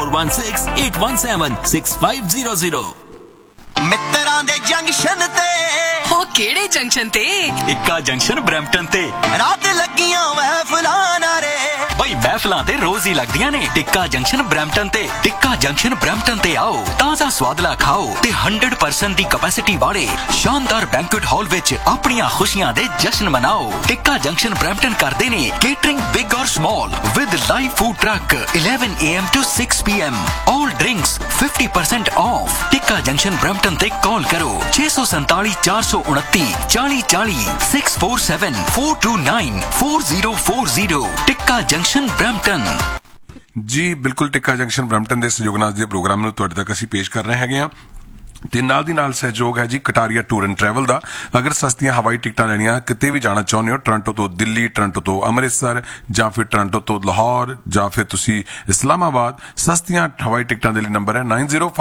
4168176500। ਮਿੱਤਰਾਂ ਦੇ ਜੰਕਸ਼ਨ ਤੇ ਹੋ ਕਿਹੜੇ ਜੰਕਸ਼ਨ ਤੇ? ਇੱਕਾ ਜੰਕਸ਼ਨ ਬਰੈਂਪਟਨ ਤੇ ਰਾਤ ਲੱਗੀਆਂ ਮਹਿਫਲਾਂ ਨਾਰੇ ਬਈ ਮਹਿਫਲਾਂ ਤੇ ਰੋਜ਼ ਹੀ ਲੱਗਦੀਆਂ ਨੇ। ਟਿੱਕਾ ਜੰਕਸ਼ਨ ਬਰੈਂਪਟਨ ਤੇ ਟਿੱਕਾ ਜੰਕਸ਼ਨ ਬਰੈਂਪਟਨ ਤੇ ਆਓ, ਤਾਜ਼ਾ ਸਵਾਦਲਾ ਖਾਓ ਤੇ 100% ਦੀ ਕਪੈਸਿਟੀ ਵਾਲੇ ਸ਼ਾਨਦਾਰ ਬੈਂਕੁਏਟ ਹਾਲ ਵਿੱਚ ਆਪਣੀਆਂ ਖੁਸ਼ੀਆਂ ਦੇ ਜਸ਼ਨ ਮਨਾਓ। ਟਿੱਕਾ ਜੰਕਸ਼ਨ ਬਰੈਂਪਟਨ ਕਰਦੇ ਨੇ ਕੇਟਰਿੰਗ ਬਿਗ ਔਰ small with live food truck 11 AM to 6 PM। All drinks 50% of. Tikka junction Brampton ਤੇ ਕਾਲ ਕਰੋ 647 429 4040 647 429 4040। ਟਿੱਕਾ ਜੰਕਸ਼ਨ ਬਰੈਂਪਟਨ ਜੀ ਬਿਲਕੁਲ। ਟਿੱਕਾ ਜੰਕਸ਼ਨ ਬਰੈਂਪਟਨ ਦੇ ਸਹਿਯੋਗ ਨਾਲ ਦੇ ਪ੍ਰੋਗਰਾਮ ਨੂੰ ਤੁਹਾਡੇ ਤੱਕ ਅਸੀਂ ਪੇਸ਼ ਕਰ ਰਹੇ ਹੈਗੇ ਹਾਂ ਤੇ ਨਾਲ ਦੀ ਨਾਲ ਸਹਿਯੋਗ ਹੈ ਜੀ ਕਟਾਰੀਆ ਟੂਰ ਐਂਡ ਟਰੈਵਲ ਦਾ। ਅਗਰ ਸਸਤੀਆਂ ਹਵਾਈ ਟਿਕਟਾਂ ਲੈਣੀਆਂ, ਕਿਤੇ ਵੀ ਜਾਣਾ ਚਾਹੁੰਦੇ ਹੋ, ਟੋਰਾਂਟੋ ਤੋਂ ਦਿੱਲੀ, ਟੋਰਾਂਟੋ ਤੋਂ ਅੰਮ੍ਰਿਤਸਰ ਜਾਂ ਫਿਰ ਟੋਰਾਂਟੋ ਤੋਂ ਲਾਹੌਰ ਜਾਂ ਫਿਰ ਤੁਸੀਂ ਇਸਲਾਮਾਬਾਦ, ਸਸਤੀਆਂ ਹਵਾਈ ਟਿਕਟਾਂ ਦੇ ਲਈ ਨੰਬਰ ਹੈ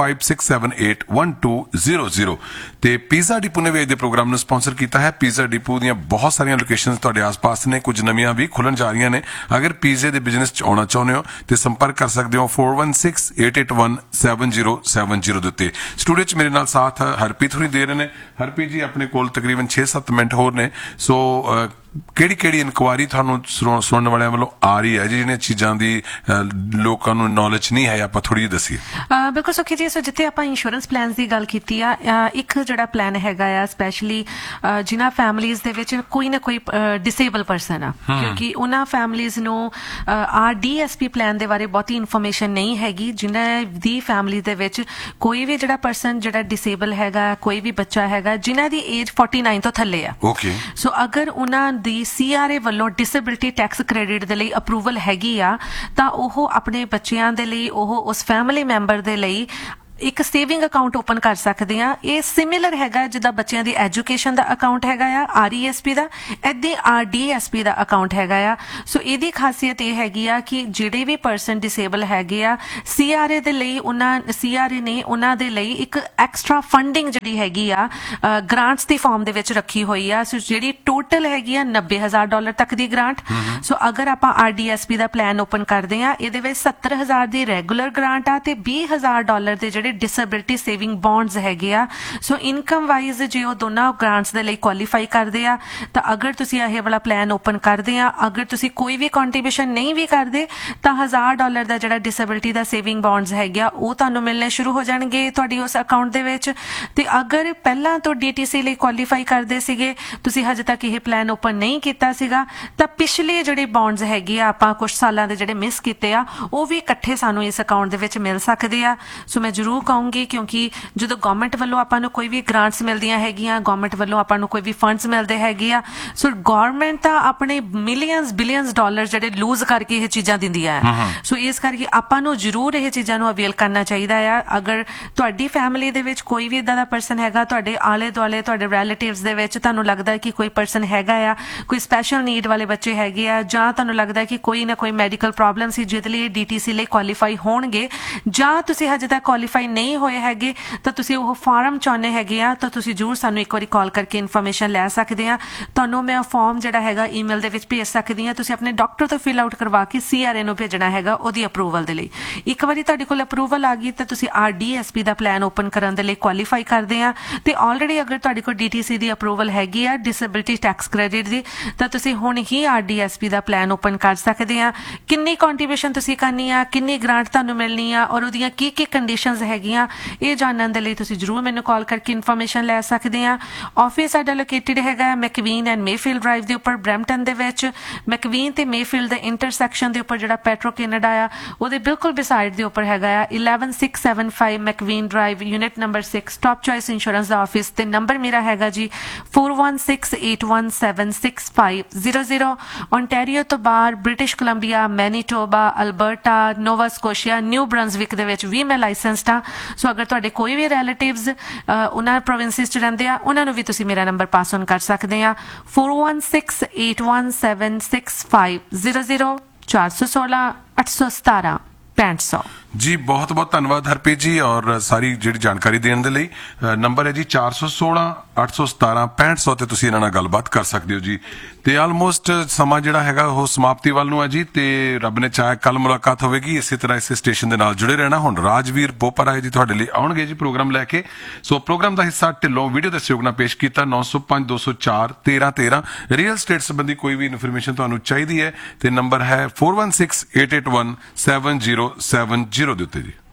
9056781200। ਤੇ ਪੀਜ਼ਾ ਡਿਪੂ ਨੇ ਵੀ ਇਹਦੇ ਪ੍ਰੋਗਰਾਮ ਨੂੰ ਸਪਾਂਸਰ ਕੀਤਾ ਹੈ। ਪੀਜ਼ਾ ਡਿਪੂ ਦੀਆਂ ਬਹੁਤ ਸਾਰੀਆਂ ਲੋਕੇਸ਼ਨਸ ਤੁਹਾਡੇ ਆਸ-ਪਾਸ ਨੇ, ਕੁਝ ਨਵੀਆਂ ਵੀ ਖੁੱਲਣ ਜਾ ਰਹੀਆਂ ਨੇ। ਅਗਰ ਪੀਜ਼ੇ ਦੇ ਬਿਜ਼ਨਸ 'ਚ ਆਉਣਾ ਚਾਹੁੰਦੇ ਹੋ ਤੇ ਸੰਪਰਕ ਕਰ ਸਕਦੇ ਹੋ 4168817070 ਦੇ ਉੱਤੇ। ਸਟੂਡੀਓ 'ਚ ਨਾਲ ਸਾਥ ਹਰਪ੍ਰੀਤ ਹੋਣੀ ਦੇ ਰਹੇ ਨੇ। ਹਰਪ੍ਰੀਤ ਜੀ ਆਪਣੇ ਕੋਲ ਤਕਰੀਬਨ 6-7 ਮਿੰਟ ਹੋਰ ਨੇ, ਸੋ ਕਿਹੜੀ ਇਨਕੁਆਇਰੀ ਤੁਹਾਨੂੰ ਸੁਣਨ ਵਾਲਿਆਂ ਵੱਲੋਂ ਆ ਰਹੀ ਹੈ ਜੀ, ਜਿਹੜੀਆਂ ਚੀਜ਼ਾਂ ਦੀ ਲੋਕਾਂ ਨੂੰ ਨੌਲੇਜ ਨਹੀਂ ਹੈ, ਆਪਾਂ ਥੋੜੀ ਜਿਹੀ ਦੱਸੀਏ। ਬਿਲਕੁਲ ਸੁਖੀ ਜੀ। ਸੋ ਜਿੱਥੇ ਆਪਾਂ ਇੰਸ਼ੋਰੈਂਸ ਪਲਾਨਸ ਦੀ ਗੱਲ ਕੀਤੀ ਆ, ਇੱਕ ਜਿਹੜਾ ਪਲਾਨ ਹੈਗਾ ਆ ਸਪੈਸ਼ਲੀ ਜਿਨ੍ਹਾਂ ਫੈਮਲੀਜ਼ ਦੇ ਵਿੱਚ ਕੋਈ ਨਾ ਕੋਈ ਡਿਸੇਬਲ ਪਰਸਨ ਆ, ਕਿਉਂਕਿ ਉਹਨਾਂ ਫੈਮਲੀਜ਼ ਨੂੰ RDSP ਪਲਾਨ ਦੇ ਬਾਰੇ ਬਹੁਤੀ ਇਨਫੋਰਮੇਸ਼ਨ ਨਹੀਂ ਹੈਗੀ। ਜਿਨ੍ਹਾਂ ਦੀ ਫੈਮਲੀ ਦੇ ਵਿੱਚ ਕੋਈ ਵੀ ਜਿਹੜਾ ਪਰਸਨ ਜਿਹੜਾ ਡਿਸੇਬਲ ਹੈਗਾ, ਕੋਈ ਵੀ ਬੱਚਾ ਹੈਗਾ ਜਿਨ੍ਹਾਂ ਦੀ ਏਜ 49 ਤੋਂ ਥੱਲੇ ਆ, ਸੋ ਅਗਰ ਉਹਨਾਂ ਦੀ CRA ਵੱਲੋਂ ਡਿਸੇਬਿਲਿਟੀ ਟੈਕਸ ਕ੍ਰੈਡਿਟ ਦੇ ਲਈ ਅਪਰੂਵਲ ਹੈਗੀ ਆ ਤਾਂ ਉਹ ਆਪਣੇ ਬੱਚਿਆਂ ਦੇ ਲਈ, ਉਹ ਉਸ ਫੈਮਿਲੀ ਮੈਂਬਰ ਦੇ ਲਈ ਇੱਕ ਸੇਵਿੰਗ ਅਕਾਊਂਟ ਓਪਨ ਕਰ ਸਕਦੇ ਆ। ਇਹ ਸਿਮਿਲਰ ਹੈਗਾ ਜਿੱਦਾਂ ਬੱਚਿਆਂ ਦੀ ਐਜੂਕੇਸ਼ਨ ਦਾ ਅਕਾਊਂਟ ਹੈਗਾ ਆ RESP ਦਾ, ਏਦਾਂ RDSP ਦਾ ਅਕਾਊਂਟ ਹੈਗਾ ਆ। ਸੋ ਇਹਦੀ ਖਾਸੀਅਤ ਇਹ ਹੈਗੀ ਆ ਕਿ ਜਿਹੜੇ ਵੀ ਪਰਸਨ ਡਿਸੇਬਲ ਹੈਗੇ ਆ, CRA ਦੇ ਲਈ CRA ਨੇ ਉਹਨਾਂ ਦੇ ਲਈ ਇੱਕ ਐਕਸਟਰਾ ਫੰਡਿੰਗ ਜਿਹੜੀ ਹੈਗੀ ਆ ਗ੍ਰਾਂਟਸ ਦੀ ਫਾਰਮ ਦੇ ਵਿੱਚ ਰੱਖੀ ਹੋਈ ਆ। ਸੋ ਜਿਹੜੀ ਟੋਟਲ ਹੈਗੀ ਆ $90,000 ਤੱਕ ਦੀ ਗ੍ਰਾਂਟ। ਸੋ ਅਗਰ ਆਪਾਂ RDSP ਦਾ ਪਲਾਨ ਓਪਨ ਕਰਦੇ ਆ, ਇਹਦੇ ਵਿੱਚ 70,000 ਦੀ ਰੈਗੂਲਰ ਗ੍ਰਾਂਟ ਆ ਤੇ $20,000 ਦੇ ਜਿਹੜੇ ਡਿਸੇਬਿਲਿਟੀ ਸੇਵਿੰਗ ਬੌਂਡਸ ਹੈਗੇ ਆ। ਸੋ ਇਨਕਮ ਵਾਈਜ਼ ਜੇ ਉਹ ਦੋਨਾਂ ਗ੍ਰਾਂਟਸ ਦੇ ਲਈ ਕੁਆਲੀਫਾਈ ਕਰਦੇ ਆ ਤਾਂ ਅਗਰ ਤੁਸੀਂ ਇਹ ਵਾਲਾ ਪਲਾਨ ਓਪਨ ਕਰਦੇ ਆ, ਅਗਰ ਤੁਸੀਂ ਕੋਈ ਵੀ ਕੰਟਰੀਬਿਊਸ਼ਨ ਨਹੀਂ ਵੀ ਕਰਦੇ ਤਾਂ $1,000 ਦਾ ਜਿਹੜਾ ਡਿਸੇਬਿਲਿਟੀ ਦਾ ਸੇਵਿੰਗ ਬੌਂਡਸ ਹੈਗੇ ਆ ਉਹ ਤੁਹਾਨੂੰ ਮਿਲਣੇ ਸ਼ੁਰੂ ਹੋ ਜਾਣਗੇ ਤੁਹਾਡੀ ਉਸ ਅਕਾਊਂਟ ਦੇ ਵਿੱਚ। ਤੇ ਅਗਰ ਪਹਿਲਾਂ ਤੋਂ DTC ਲਈ ਕੁਆਲੀਫਾਈ ਕਰਦੇ ਸੀਗੇ, ਤੁਸੀਂ ਹਜੇ ਤੱਕ ਇਹ ਪਲਾਨ ਓਪਨ ਨਹੀਂ ਕੀਤਾ ਸੀਗਾ, ਤਾਂ ਪਿਛਲੇ ਜਿਹੜੇ ਬੌਂਡਸ ਹੈਗੇ ਆ ਆਪਾਂ ਕੁਝ ਸਾਲਾਂ ਦੇ ਜਿਹੜੇ ਮਿਸ ਕੀਤੇ ਆ ਉਹ ਵੀ ਇਕੱਠੇ ਸਾਨੂੰ ਇਸ ਅਕਾਊਂਟ ਦੇ ਵਿੱਚ ਮਿਲ ਸਕਦੇ ਆ। ਸੋ ਮੈਂ ਜ਼ਰੂਰ ਕਹੂੰਗੀ, ਕਿਉਂਕਿ ਜਦੋਂ ਗਵਰਨਮੈਂਟ ਵੱਲੋਂ ਆਪਾਂ ਨੂੰ ਕੋਈ ਵੀ ਗ੍ਰਾਂਟਸ ਮਿਲਦੀਆਂ ਹੈਗੀਆਂ, ਗਵਰਨਮੈਂਟ ਵੱਲੋਂ ਆਪਾਂ ਨੂੰ ਕੋਈ ਵੀ ਫੰਡਸ ਮਿਲਦੇ ਹੈਗੇ ਆ, ਸੋ ਗਵਰਨਮੈਂਟ ਤਾਂ ਆਪਣੇ ਮਿਲੀਅਨਸ ਬਿਲੀਅਨਸ ਡਾਲਰ ਜਿਹੜੇ ਲੂਜ਼ ਕਰਕੇ ਇਹ ਚੀਜ਼ਾਂ ਦਿੰਦੀਆਂ ਆ। ਸੋ ਇਸ ਕਰਕੇ ਆਪਾਂ ਨੂੰ ਜ਼ਰੂਰ ਇਹ ਚੀਜ਼ਾਂ ਨੂੰ ਅਵੇਲ ਕਰਨਾ ਚਾਹੀਦਾ ਆ। ਅਗਰ ਤੁਹਾਡੀ ਫੈਮਿਲੀ ਦੇ ਵਿੱਚ ਕੋਈ ਵੀ ਇਦਾਂ ਦਾ ਪਰਸਨ ਹੈਗਾ, ਤੁਹਾਡੇ ਆਲੇ ਦੁਆਲੇ ਤੁਹਾਡੇ ਰਿਲੇਟਿਵਸ ਦੇ ਵਿੱਚ ਤੁਹਾਨੂੰ ਲੱਗਦਾ ਕਿ ਕੋਈ ਪਰਸਨ ਹੈਗਾ ਆ, ਕੋਈ ਸਪੈਸ਼ਲ ਨੀਡ ਵਾਲੇ ਬੱਚੇ ਹੈਗੇ ਆ, ਜਾਂ ਤੁਹਾਨੂੰ ਲੱਗਦਾ ਕਿ ਕੋਈ ਨਾ ਕੋਈ ਮੈਡੀਕਲ ਪ੍ਰੋਬਲਮ ਸੀ ਜਿਹਦੇ ਲਈ DTC ਲਈ ਕੁਆਲੀਫਾਈ ਹੋਣਗੇ, ਜਾਂ ਤੁਸੀਂ ਹਜੇ ਤੱਕ ਕੁਆਲੀਫਾਈ ਨਹੀਂ ਹੋਏ ਹੈਗੇ ਤਾਂ ਤੁਸੀਂ ਉਹ ਫਾਰਮ ਚਾਹੁੰਦੇ ਹੈਗੇ ਆ, ਤਾਂ ਤੁਸੀਂ ਜ਼ਰੂਰ ਸਾਨੂੰ ਇੱਕ ਵਾਰੀ ਕਾਲ ਕਰਕੇ ਇਨਫੋਰਮੇਸ਼ਨ ਲੈ ਸਕਦੇ ਆ। ਤੁਹਾਨੂੰ ਮੈਂ ਫਾਰਮ ਜਿਹੜਾ ਹੈਗਾ ਈਮੇਲ ਦੇ ਵਿੱਚ ਭੇਜ ਸਕਦੀ ਆ। ਤੁਸੀਂ ਆਪਣੇ ਡਾਕਟਰ ਤੋਂ ਫਿਲ ਆਊਟ ਕਰਵਾ ਕੇ CRA ਨੂੰ ਭੇਜਣਾ ਹੈਗਾ ਉਹਦੀ ਅਪਰੂਵਲ ਦੇ ਲਈ। ਇੱਕ ਵਾਰੀ ਤੁਹਾਡੇ ਕੋਲ ਅਪਰੂਵਲ ਆ ਗਈ ਤਾਂ ਤੁਸੀਂ RDSP ਦਾ ਪਲਾਨ ਓਪਨ ਕਰਨ ਦੇ ਲਈ ਕੁਆਲੀਫਾਈ ਕਰਦੇ ਆ। ਤੇ ਆਲਰੇਡੀ ਅਗਰ ਤੁਹਾਡੇ ਕੋਲ DTC ਦੀ ਅਪਰੂਵਲ ਹੈਗੀ ਆ ਡਿਸੇਬਿਲਿਟੀ ਟੈਕਸ ਕ੍ਰੈਡਿਟ ਦੀ, ਤਾਂ ਤੁਸੀਂ ਹੁਣ ਹੀ RDSP ਦਾ ਪਲਾਨ ਓਪਨ ਕਰ ਸਕਦੇ ਆ। ਕਿੰਨੀ ਕੰਟਰੀਬਿਊਸ਼ਨ ਤੁਸੀਂ ਕਰਨੀ ਆ, ਕਿੰਨੀ ਗ੍ਰਾਂਟ ਤੁਹਾਨੂੰ ਮਿਲਣੀ ਆ ਔਰ ਉਹਦੀਆਂ ਕੀ ਕੰਡੀਸ਼ਨਸ ਹੈਗੀਆਂ, ਇਹ ਜਾਣਨ ਦੇ ਲਈ ਤੁਸੀਂ ਜ਼ਰੂਰ ਮੈਨੂੰ ਕਾਲ ਕਰਕੇ ਇਨਫੋਰਮੇਸ਼ਨ ਲੈ ਸਕਦੇ ਆ। ਆਫਿਸ ਸਾਡਾ ਲੋਕੇਟਡ ਹੈਗਾ ਮੈਕਵੀਨ ਐਂਡ ਮੇਫੀਲਡ ਡਰਾਈਵ ਦੇ ਉੱਪਰ ਬਰੈਂਪਟਨ ਦੇ ਵਿੱਚ। ਮੈਕਵੀਨ ਤੇ ਮੇਫੀਲਡ ਦੇ ਇੰਟਰਸੈਕਸ਼ਨ ਦੇ ਉੱਪਰ ਜਿਹੜਾ ਪੈਟਰੋ ਕੈਨੇਡਾ ਆ ਉਹਦੇ ਬਿਲਕੁਲ ਬਿਸਾਈਡ ਦੇ ਉੱਪਰ ਹੈਗਾ ਆ 11675 ਮੈਕਵੀਨ drive, unit number 6, top choice insurance ਦਾ ਆਫਿਸ। ਤੇ ਨੰਬਰ ਮੇਰਾ ਹੈਗਾ ਜੀ 4168176500। ਓਨਟਾਰੀਓ ਤੋਂ ਬਾਹਰ ਬ੍ਰਿਟਿਸ਼ ਕੋਲੰਬੀਆ, ਮੈਨੀਟੋਬਾ, ਅਲਬਰਟਾ, ਨੋਵਾ ਸਕੋਸ਼ੀਆ, ਨਿਊ ਬ੍ਰੰਜ਼ਵਿਕ ਦੇ ਵਿੱਚ ਵੀ ਮੈਂ ਲਾਇਸੈਂਸਡ ਹਾਂ। ਸੋ ਅਗਰ ਤੁਹਾਡੇ ਕੋਈ ਵੀ ਰਿਲੇਟਿਵਸ ਉਹਨਾਂ ਪ੍ਰੋਵਿੰਸਿਸ 'ਚ ਰਹਿੰਦੇ ਆ, ਉਹਨਾਂ ਨੂੰ ਵੀ ਤੁਸੀਂ ਮੇਰਾ ਨੰਬਰ ਪਾਸ ਔਨ ਕਰ ਸਕਦੇ ਆ 4168176500 416 817 6500। ਜੀ ਬਹੁਤ ਬਹੁਤ ਧੰਨਵਾਦ ਹਰਪ੍ਰੀਤ ਜੀ ਔਰ ਸਾਰੀ ਜਿਹੜੀ ਜਾਣਕਾਰੀ ਦੇਣ ਦੇ ਲਈ। ਨੰਬਰ ਹੈ ਜੀ 416 817 6500 ਤੇ ਤੁਸੀਂ ਇਹਨਾਂ ਨਾਲ ਗੱਲਬਾਤ ਕਰ ਸਕਦੇ ਹੋ ਜੀ। ਤੇ ਆਲਮੋਸਟ ਸਮਾਂ ਜਿਹੜਾ ਹੈਗਾ ਉਹ ਸਮਾਪਤੀ ਵੱਲ ਨੂੰ ਹੈ ਜੀ, ਤੇ ਰੱਬ ਨੇ ਚਾਹਿਆ ਕੱਲ ਮੁਲਾਕਾਤ ਹੋਵੇਗੀ। ਇਸੇ ਤਰ੍ਹਾਂ ਇਸੇ ਸਟੇਸ਼ਨ ਦੇ ਨਾਲ ਜੁੜੇ ਰਹਿਣਾ। ਹੁਣ ਰਾਜਵੀਰ ਬੋਪਰਾ ਜੀ ਤੁਹਾਡੇ ਲਈ ਆਉਣਗੇ ਜੀ ਪ੍ਰੋਗਰਾਮ ਲੈ ਕੇ। ਸੋ ਪ੍ਰੋਗਰਾਮ ਦਾ ਹਿੱਸਾ ਢਿੱਲੋਂ ਵੀਡੀਓ ਦੇ ਸਹਿਯੋਗ ਨਾਲ ਪੇਸ਼ ਕੀਤਾ। 905 204 1313 ਰੀਅਲ ਸਟੇਟ ਸੰਬੰਧੀ ਕੋਈ ਵੀ ਇਨਫੋਰਮੇਸ਼ਨ ਤੁਹਾਨੂੰ ਚਾਹੀਦੀ ਹੈ ਤੇ ਨੰਬਰ ਹੈ 4168817070 ਦੇ ਉੱਤੇ ਜੀ।